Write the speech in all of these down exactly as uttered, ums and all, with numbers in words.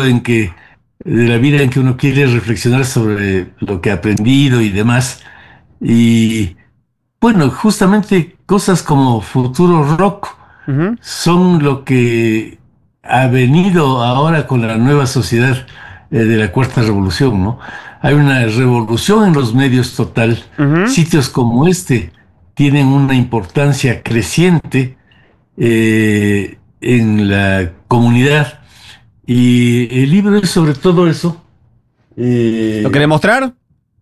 momento en que de la vida en que uno quiere reflexionar sobre lo que ha aprendido y demás. Y bueno, justamente cosas como Futuro Rock Uh-huh. son lo que ha venido ahora con la nueva sociedad eh, de la Cuarta Revolución, ¿no? Hay una revolución en los medios total. Uh-huh. Sitios como este tienen una importancia creciente eh, en la comunidad. Y el libro es sobre todo eso. ¿Lo Eh, querés mostrar?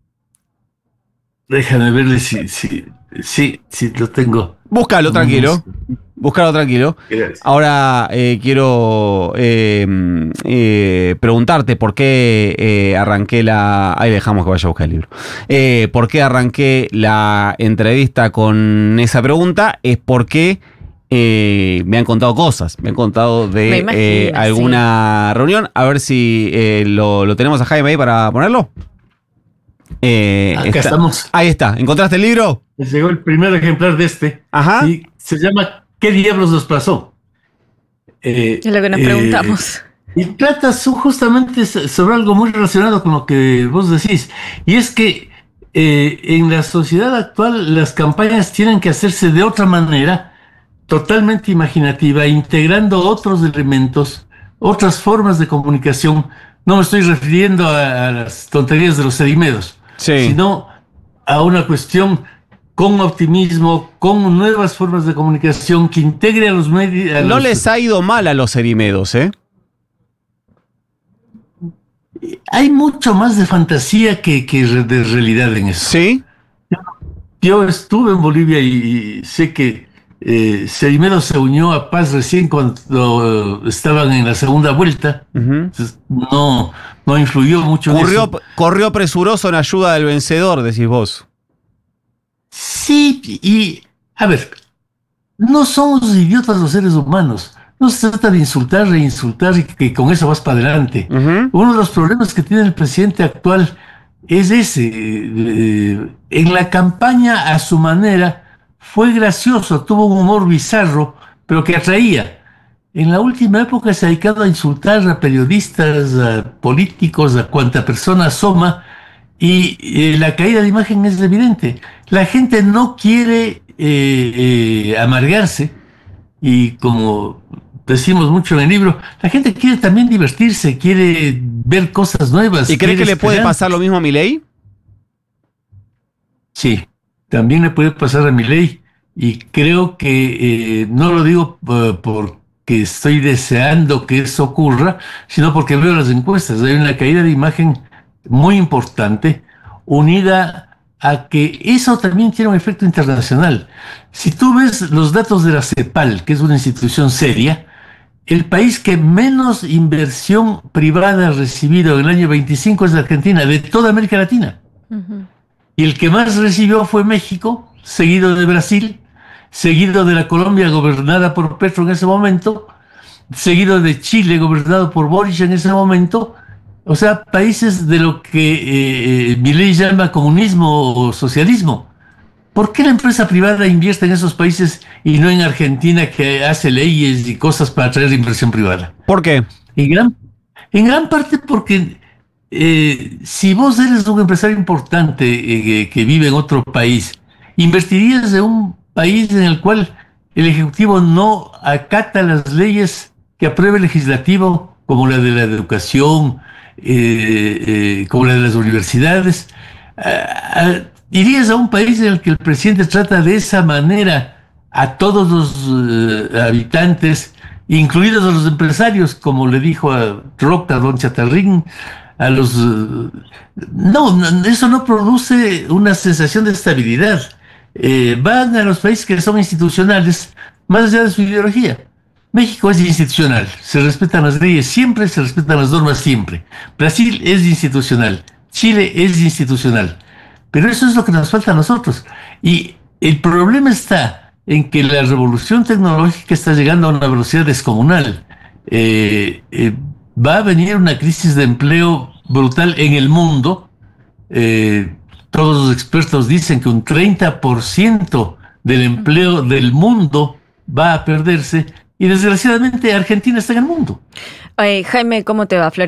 déjame verle si, si, sí, sí, lo tengo. Búscalo Mm, tranquilo. Búscalo tranquilo. Gracias. Ahora eh, quiero eh, eh, preguntarte por qué eh, arranqué la... Ahí dejamos que vaya a buscar el libro. Eh, ¿Por qué arranqué la entrevista con esa pregunta? Es porque eh, me han contado cosas. Me han contado Me de imagino, eh, alguna reunión. A ver si eh, lo, lo tenemos a Jaime ahí para ponerlo. Eh, Acá está- estamos. Ahí está. ¿Encontraste el libro? Les llegó el primer ejemplar de este. Ajá. Y se llama ¿Qué diablos nos pasó? Eh, Es lo que nos eh, preguntamos. Y trata su- justamente so- sobre algo muy relacionado con lo que vos decís. Y es que eh, en la sociedad actual las campañas tienen que hacerse de otra manera, totalmente imaginativa, integrando otros elementos, otras formas de comunicación. No me estoy refiriendo a, a las tonterías de los serimedos, Sí. sino a una cuestión con optimismo, con nuevas formas de comunicación que integre a los medios. No les ha ido mal a los erimedos, ¿eh? Hay mucho más de fantasía que, que de realidad en eso. Sí. Yo estuve en Bolivia y sé que eh, Serimero se unió a Paz recién cuando eh, estaban en la segunda vuelta. Uh-huh. Entonces, no, no influyó mucho Corrió, en eso. corrió presuroso en ayuda del vencedor, decís vos. Sí, y a ver, no somos idiotas los seres humanos. No se trata de insultar, reinsultar y que con eso vas para adelante. Uh-huh. Uno de los problemas que tiene el presidente actual es ese. Eh, en la campaña, a su manera, fue gracioso, tuvo un humor bizarro, pero que atraía. En la última época se ha dedicado a insultar a periodistas, a políticos, a cuanta persona asoma, y eh, la caída de imagen es evidente. La gente no quiere eh, eh, amargarse, y como decimos mucho en el libro, la gente quiere también divertirse, quiere ver cosas nuevas. ¿Y crees que le puede esperar. pasar lo mismo a Milei? Sí, también le puede pasar a Milei, y creo que eh, no lo digo uh, porque estoy deseando que eso ocurra, sino porque veo las encuestas. Hay una caída de imagen muy importante, unida a que eso también tiene un efecto internacional. Si tú ves los datos de la CEPAL, que es una institución seria, el país que menos inversión privada ha recibido en el año veinticinco es la Argentina, de toda América Latina. Uh-huh. Y el que más recibió fue México, seguido de Brasil, seguido de la Colombia gobernada por Petro en ese momento, seguido de Chile gobernado por Boric en ese momento. O sea, países de lo que eh, Milei llama comunismo o socialismo. ¿Por qué la empresa privada invierte en esos países y no en Argentina, que hace leyes y cosas para atraer inversión privada? ¿Por qué? En gran, en gran parte porque eh, si vos eres un empresario importante eh, que vive en otro país, invertirías en un país en el cual el Ejecutivo no acata las leyes que apruebe el legislativo, como la de la educación, eh, eh, como la de las universidades. Ah, ah, irías a un país en el que el presidente trata de esa manera a todos los uh, habitantes, incluidos a los empresarios, como le dijo a Roca, don Chatarrín, a los... Uh, no, no, eso no produce una sensación de estabilidad. Eh, van a los países que son institucionales, más allá de su ideología. México es institucional, se respetan las leyes siempre, se respetan las normas siempre. Brasil es institucional, Chile es institucional. Pero eso es lo que nos falta a nosotros. Y el problema está en que la revolución tecnológica está llegando a una velocidad descomunal. Eh, eh, va a venir una crisis de empleo brutal en el mundo. Eh, todos los expertos dicen que un treinta por ciento del empleo del mundo va a perderse, y desgraciadamente Argentina está en el mundo. Eh, Jaime, ¿cómo te va, Flor?